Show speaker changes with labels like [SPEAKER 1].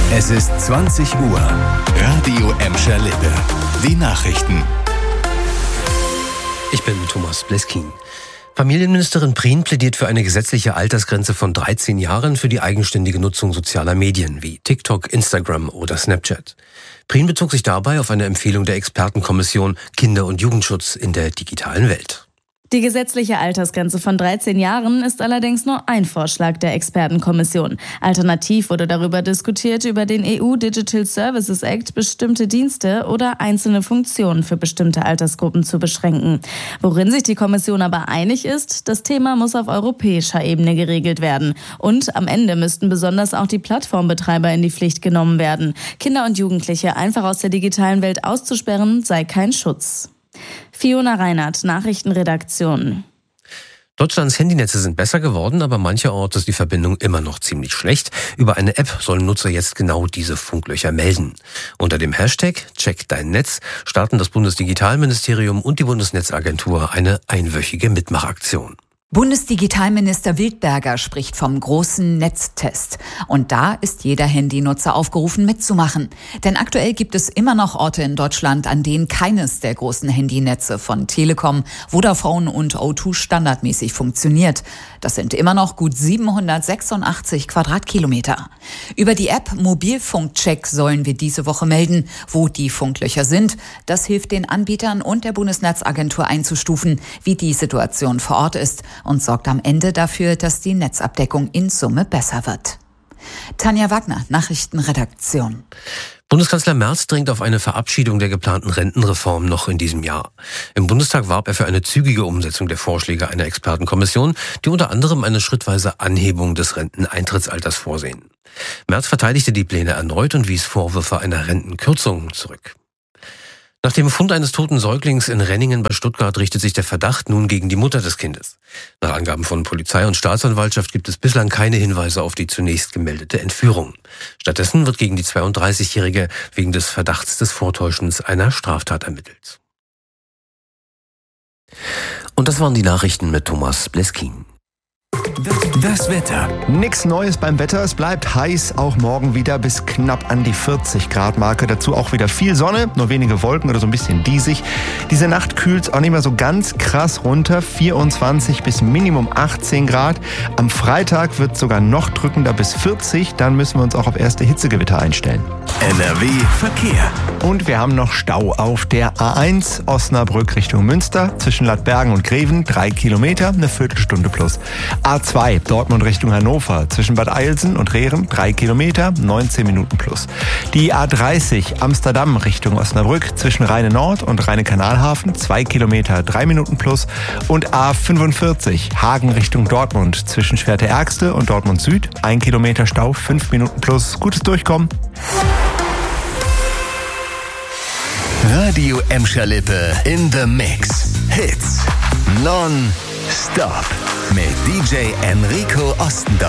[SPEAKER 1] Es ist 20 Uhr. Radio Emscher Lippe. Die Nachrichten.
[SPEAKER 2] Ich bin Thomas Bleskin. Familienministerin Prien plädiert für eine gesetzliche Altersgrenze von 13 Jahren für die eigenständige Nutzung sozialer Medien wie TikTok, Instagram oder Snapchat. Prien bezog sich dabei auf eine Empfehlung der Expertenkommission Kinder- und Jugendschutz in der digitalen Welt.
[SPEAKER 3] Die gesetzliche Altersgrenze von 13 Jahren ist allerdings nur ein Vorschlag der Expertenkommission. Alternativ wurde darüber diskutiert, über den EU Digital Services Act bestimmte Dienste oder einzelne Funktionen für bestimmte Altersgruppen zu beschränken. Worin sich die Kommission aber einig ist, das Thema muss auf europäischer Ebene geregelt werden. Und am Ende müssten besonders auch die Plattformbetreiber in die Pflicht genommen werden. Kinder und Jugendliche einfach aus der digitalen Welt auszusperren, sei kein Schutz. Fiona Reinhardt, Nachrichtenredaktion.
[SPEAKER 2] Deutschlands Handynetze sind besser geworden, aber mancherorts ist die Verbindung immer noch ziemlich schlecht. Über eine App sollen Nutzer jetzt genau diese Funklöcher melden. Unter dem Hashtag Check dein Netz starten das Bundesdigitalministerium und die Bundesnetzagentur eine einwöchige Mitmachaktion.
[SPEAKER 4] Bundesdigitalminister Wildberger spricht vom großen Netztest. Und da ist jeder Handynutzer aufgerufen, mitzumachen. Denn aktuell gibt es immer noch Orte in Deutschland, an denen keines der großen Handynetze von Telekom, Vodafone und O2 standardmäßig funktioniert. Das sind immer noch gut 786 Quadratkilometer. Über die App Mobilfunkcheck sollen wir diese Woche melden, wo die Funklöcher sind. Das hilft den Anbietern und der Bundesnetzagentur einzustufen, wie die Situation vor Ort ist, und sorgt am Ende dafür, dass die Netzabdeckung in Summe besser wird. Tanja Wagner, Nachrichtenredaktion.
[SPEAKER 2] Bundeskanzler Merz drängt auf eine Verabschiedung der geplanten Rentenreform noch in diesem Jahr. Im Bundestag warb er für eine zügige Umsetzung der Vorschläge einer Expertenkommission, die unter anderem eine schrittweise Anhebung des Renteneintrittsalters vorsehen. Merz verteidigte die Pläne erneut und wies Vorwürfe einer Rentenkürzung zurück. Nach dem Fund eines toten Säuglings in Renningen bei Stuttgart richtet sich der Verdacht nun gegen die Mutter des Kindes. Nach Angaben von Polizei und Staatsanwaltschaft gibt es bislang keine Hinweise auf die zunächst gemeldete Entführung. Stattdessen wird gegen die 32-Jährige wegen des Verdachts des Vortäuschens einer Straftat ermittelt. Und das waren die Nachrichten mit Thomas Bleskin.
[SPEAKER 1] Das Wetter.
[SPEAKER 5] Nix Neues beim Wetter. Es bleibt heiß, auch morgen wieder bis knapp an die 40 Grad Marke. Dazu auch wieder viel Sonne, nur wenige Wolken oder so ein bisschen diesig. Diese Nacht kühlt es auch nicht mehr so ganz krass runter. 24 bis Minimum 18 Grad. Am Freitag wird es sogar noch drückender bis 40. Dann müssen wir uns auch auf erste Hitzegewitter einstellen.
[SPEAKER 1] NRW Verkehr.
[SPEAKER 5] Und wir haben noch Stau auf der A1 Osnabrück Richtung Münster. Zwischen Ladbergen und Greven 3 Kilometer, eine Viertelstunde plus. A2 Dortmund Richtung Hannover. Zwischen Bad Eilsen und Rehren 3 Kilometer, 19 Minuten plus. Die A30 Amsterdam Richtung Osnabrück. Zwischen Rheine Nord und Rheine Kanalhafen 2 Kilometer, 3 Minuten plus. Und A45 Hagen Richtung Dortmund. Zwischen Schwerte-Ärgste und Dortmund Süd 1 Kilometer Stau, 5 Minuten plus. Gutes Durchkommen.
[SPEAKER 1] Radio Emscher Lippe in the Mix. Hits non-stop mit DJ Enrico Ostendorf.